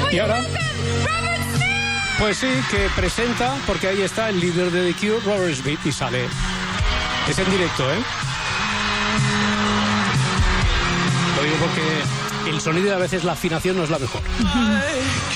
Y ahora, pues sí, que presenta, porque ahí está el líder de The Cure, Robert Smith, y sale. Es en directo, ¿eh? Lo digo porque el sonido y a veces la afinación no es la mejor.